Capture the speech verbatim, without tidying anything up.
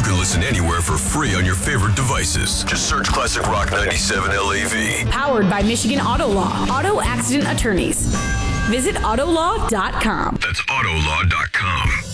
can listen anywhere for free on your favorite devices. Just search Classic Rock ninety-seven L A V. Powered by Michigan Auto Law. Auto accident attorneys. Visit autolaw dot com. That's autolaw dot com.